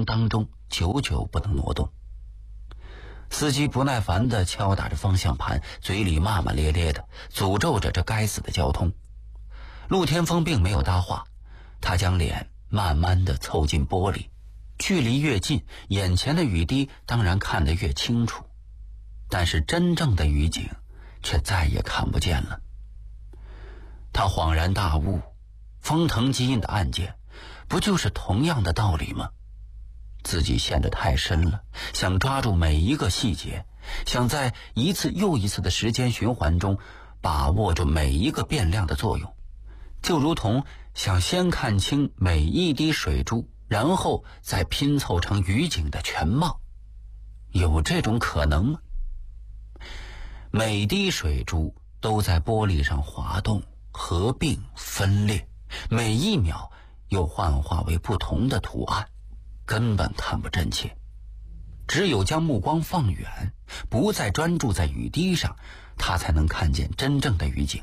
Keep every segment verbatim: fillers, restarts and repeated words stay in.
房当中，久久不能挪动。司机不耐烦地敲打着方向盘，嘴里骂骂咧咧的诅咒着这该死的交通。陆天风并没有搭话，他将脸慢慢地凑近玻璃，距离越近，眼前的雨滴当然看得越清楚，但是真正的雨景却再也看不见了。他恍然大悟，丰腾基因的案件不就是同样的道理吗？自己陷得太深了，想抓住每一个细节，想在一次又一次的时间循环中把握住每一个变量的作用，就如同想先看清每一滴水珠，然后再拼凑成雨景的全貌。有这种可能吗？每滴水珠都在玻璃上滑动、合并、分裂，每一秒又幻化为不同的图案，根本看不真切。只有将目光放远，不再专注在雨滴上，他才能看见真正的雨景。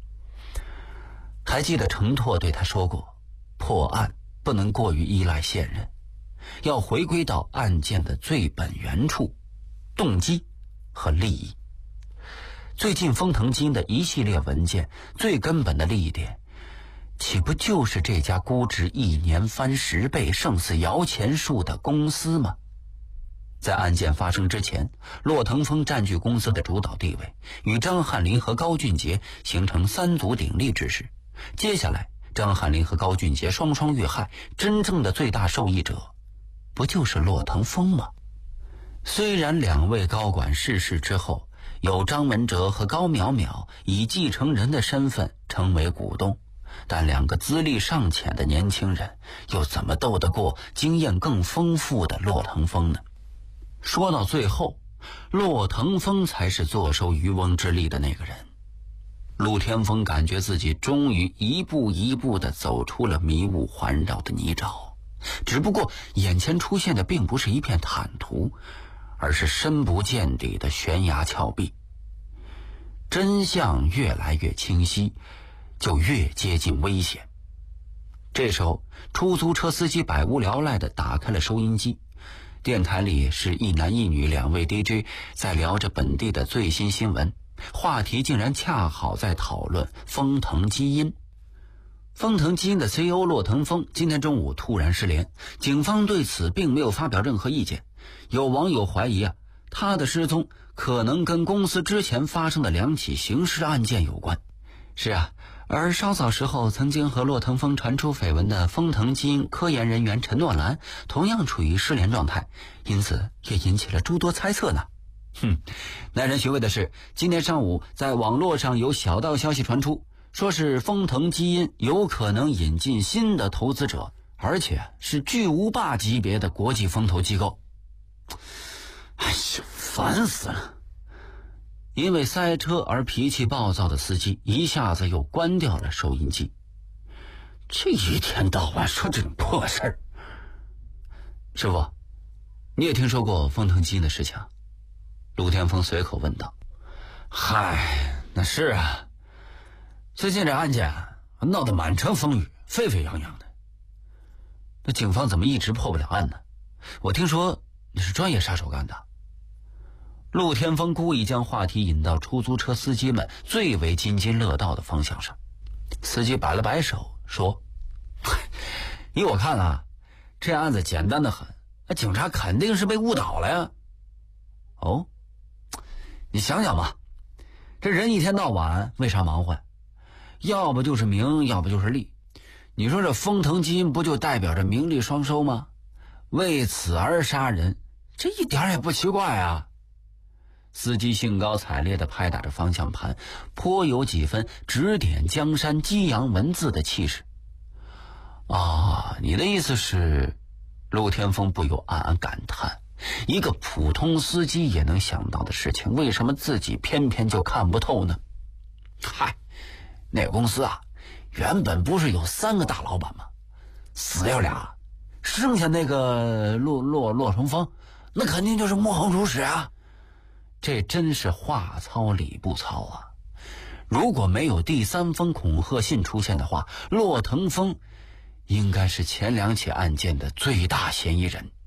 还记得程拓对他说过，破案不能过于依赖现任，要回归到案件的最本源处，动机和利益。最近丰腾基因的一系列文件最根本的利益点，岂不就是这家估值一年翻十倍、胜似摇钱树的公司吗？在案件发生之前，骆腾风占据公司的主导地位，与张翰林和高俊杰形成三足鼎立之势。接下来张翰林和高俊杰双双遇害，真正的最大受益者不就是骆腾风吗？虽然两位高管逝世之后，有张文哲和高淼淼以继承人的身份成为股东，但两个资历尚浅的年轻人又怎么斗得过经验更丰富的骆腾风呢？说到最后，骆腾风才是坐收渔翁之利的那个人。陆天风感觉自己终于一步一步地走出了迷雾环绕的泥沼，只不过眼前出现的并不是一片坦途，而是深不见底的悬崖峭壁。真相越来越清晰，就越接近危险。这时候，出租车司机百无聊赖地打开了收音机，电台里是一男一女两位 D J 在聊着本地的最新新闻，话题竟然恰好在讨论丰腾基因。丰腾基因的 C E O 骆腾风今天中午突然失联，警方对此并没有发表任何意见。有网友怀疑啊，他的失踪可能跟公司之前发生的两起刑事案件有关。是啊，而稍早时候曾经和骆腾风传出绯闻的丰腾基因科研人员陈诺兰同样处于失联状态，因此也引起了诸多猜测呢。哼，耐人寻味的是，今天上午在网络上有小道消息传出，说是丰腾基因有可能引进新的投资者，而且是巨无霸级别的国际风投机构。哎呀，烦死了！因为塞车而脾气暴躁的司机一下子又关掉了收音机。这一天到晚说这种破事儿。师傅，你也听说过丰腾基因的事情？陆天风随口问道。嗨，那是啊，最近这案件闹得满城风雨，沸沸扬扬的。那警方怎么一直破不了案呢？我听说你是专业杀手干的。陆天风故意将话题引到出租车司机们最为津津乐道的方向上。司机摆了摆手说，依我看啊，这案子简单的很，警察肯定是被误导了呀。哦，你想想吧，这人一天到晚为啥忙活？要不就是名，要不就是利。你说这丰腾基因不就代表着名利双收吗？为此而杀人，这一点也不奇怪啊。司机兴高采烈地拍打着方向盘，颇有几分指点江山激扬文字的气势。啊，你的意思是？陆天风不由暗暗感叹，一个普通司机也能想到的事情，为什么自己偏偏就看不透呢？嗨，那个公司啊，原本不是有三个大老板吗？死掉俩，剩下那个骆骆骆成风，那肯定就是幕后主使啊。这真是话糙理不糙啊！如果没有第三封恐吓信出现的话，骆腾风应该是前两起案件的最大嫌疑人。